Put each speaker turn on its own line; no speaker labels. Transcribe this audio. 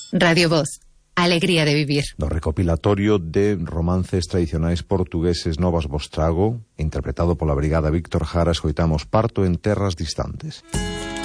Radio Voz, alegría de vivir.
Do recopilatorio de romances tradicionais portugueses Novas Vos Trago, interpretado pola Brigada Víctor Jara, escoitamos Parto en terras distantes.